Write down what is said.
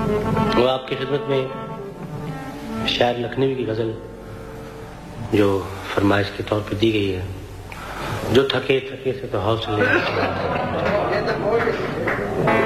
वो आपकी खिदमत में शायर लखनवी की गज़ल जो फरमाइश के तौर पे दी गई है, जो थके थके से तो हौसले